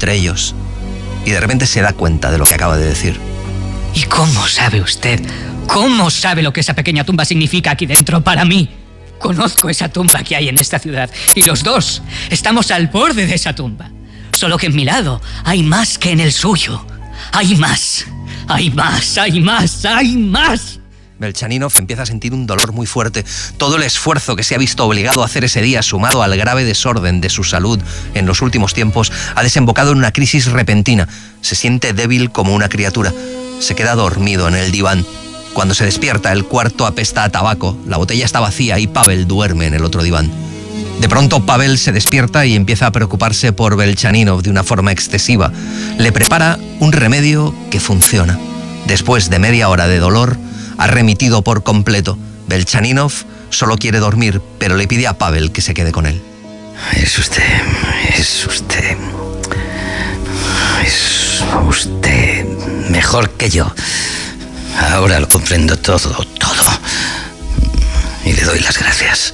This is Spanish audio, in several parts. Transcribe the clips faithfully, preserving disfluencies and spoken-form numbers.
entre ellos. Y de repente se da cuenta de lo que acaba de decir. ¿Y cómo sabe usted? ¿Cómo sabe lo que esa pequeña tumba significa aquí dentro para mí? Conozco esa tumba que hay en esta ciudad y los dos estamos al borde de esa tumba. Solo que en mi lado hay más que en el suyo. Hay más, hay más, hay más, hay más. Belchaninov empieza a sentir un dolor muy fuerte. Todo el esfuerzo que se ha visto obligado a hacer ese día, sumado al grave desorden de su salud en los últimos tiempos, ha desembocado en una crisis repentina. Se siente débil como una criatura. Se queda dormido en el diván. Cuando se despierta, el cuarto apesta a tabaco, la botella está vacía y Pavel duerme en el otro diván. De pronto Pavel se despierta y empieza a preocuparse por Belchaninov de una forma excesiva. Le prepara un remedio que funciona. Después de media hora de dolor, ha remitido por completo. Belchaninov solo quiere dormir, pero le pide a Pavel que se quede con él. Es usted, es usted, es usted mejor que yo. Ahora lo comprendo todo, todo. Y le doy las gracias.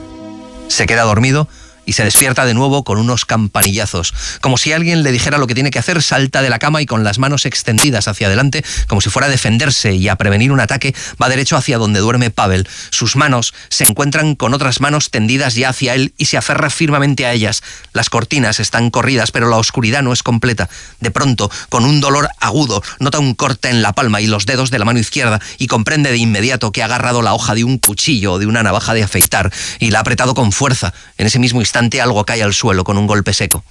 Se queda dormido y se despierta de nuevo con unos campanillazos. Como si alguien le dijera lo que tiene que hacer, salta de la cama y con las manos extendidas hacia adelante, como si fuera a defenderse y a prevenir un ataque, va derecho hacia donde duerme Pavel. Sus manos se encuentran con otras manos tendidas ya hacia él y se aferra firmemente a ellas. Las cortinas están corridas, pero la oscuridad no es completa. De pronto, con un dolor agudo, nota un corte en la palma y los dedos de la mano izquierda y comprende de inmediato que ha agarrado la hoja de un cuchillo o de una navaja de afeitar y la ha apretado con fuerza. En ese mismo instante, algo cae al suelo con un golpe seco.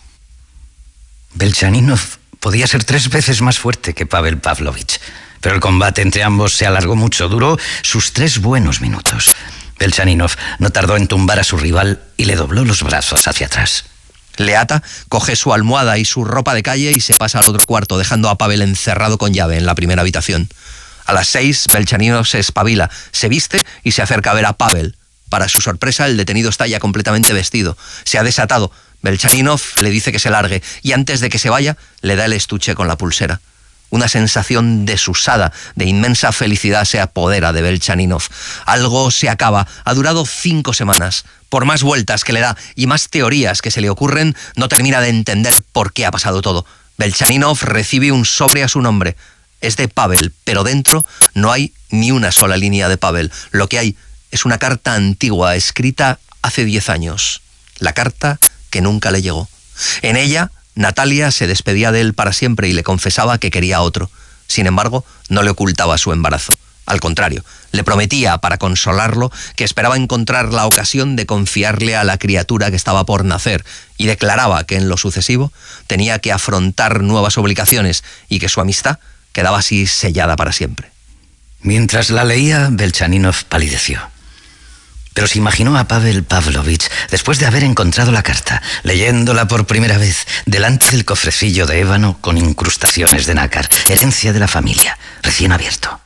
Belchaninov podía ser tres veces más fuerte que Pavel Pavlovich, pero el combate entre ambos se alargó mucho, duró sus tres buenos minutos. Belchaninov no tardó en tumbar a su rival y le dobló los brazos hacia atrás. Le ata, coge su almohada y su ropa de calle y se pasa al otro cuarto, dejando a Pavel encerrado con llave en la primera habitación. A las seis, Belchaninov se espabila, se viste y se acerca a ver a Pavel. Para su sorpresa, el detenido está ya completamente vestido. Se ha desatado. Belchaninov le dice que se largue y antes de que se vaya, le da el estuche con la pulsera. Una sensación desusada, de inmensa felicidad se apodera de Belchaninov. Algo se acaba. Ha durado cinco semanas. Por más vueltas que le da y más teorías que se le ocurren, no termina de entender por qué ha pasado todo. Belchaninov recibe un sobre a su nombre. Es de Pavel, pero dentro no hay ni una sola línea de Pavel. Lo que hay es una carta antigua, escrita hace diez años. La carta que nunca le llegó. En ella, Natalia se despedía de él para siempre y le confesaba que quería a otro. Sin embargo, no le ocultaba su embarazo. Al contrario, le prometía, para consolarlo, que esperaba encontrar la ocasión de confiarle a la criatura que estaba por nacer y declaraba que en lo sucesivo tenía que afrontar nuevas obligaciones y que su amistad quedaba así sellada para siempre. Mientras la leía, Belchaninov palideció. Pero se imaginó a Pavel Pavlovich, después de haber encontrado la carta, leyéndola por primera vez, delante del cofrecillo de ébano con incrustaciones de nácar, herencia de la familia, recién abierto.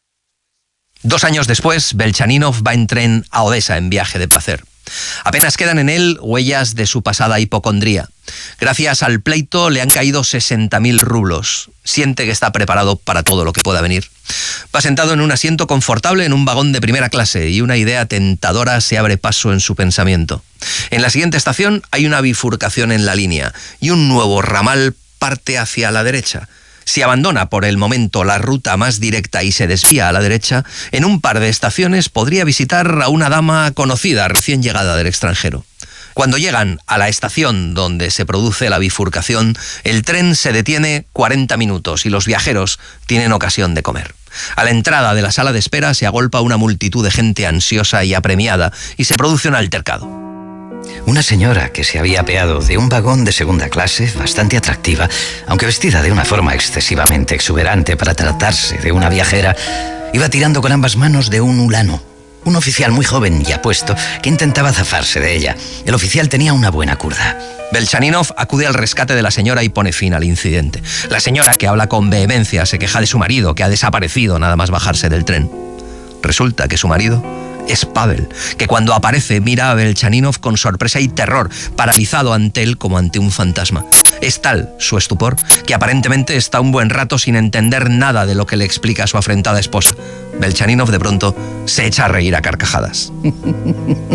Dos años después, Belchaninov va en tren a Odessa en viaje de placer. Apenas quedan en él huellas de su pasada hipocondría. Gracias al pleito le han caído sesenta mil rublos. Siente que está preparado para todo lo que pueda venir. Va sentado en un asiento confortable en un vagón de primera clase y una idea tentadora se abre paso en su pensamiento. En la siguiente estación hay una bifurcación en la línea y un nuevo ramal parte hacia la derecha. Si abandona por el momento la ruta más directa y se desvía a la derecha, en un par de estaciones podría visitar a una dama conocida recién llegada del extranjero. Cuando llegan a la estación donde se produce la bifurcación, el tren se detiene cuarenta minutos y los viajeros tienen ocasión de comer. A la entrada de la sala de espera se agolpa una multitud de gente ansiosa y apremiada y se produce un altercado. Una señora que se había apeado de un vagón de segunda clase, bastante atractiva, aunque vestida de una forma excesivamente exuberante para tratarse de una viajera, iba tirando con ambas manos de un ulano. Un oficial muy joven y apuesto que intentaba zafarse de ella. El oficial tenía una buena curda. Belchaninov acude al rescate de la señora y pone fin al incidente. La señora, que habla con vehemencia, se queja de su marido, que ha desaparecido nada más bajarse del tren. Resulta que su marido es Pavel, que cuando aparece mira a Belchaninov con sorpresa y terror, paralizado ante él como ante un fantasma. Es tal su estupor que aparentemente está un buen rato sin entender nada de lo que le explica a su afrentada esposa. Belchaninov de pronto se echa a reír a carcajadas.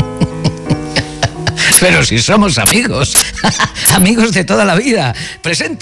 Pero si somos amigos, amigos de toda la vida. Presente.